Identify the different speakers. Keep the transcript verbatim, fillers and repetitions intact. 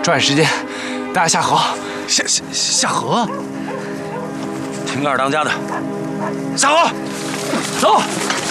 Speaker 1: 抓紧时间，大家下河。
Speaker 2: 下下下河？
Speaker 3: 听二当家的，下河，走。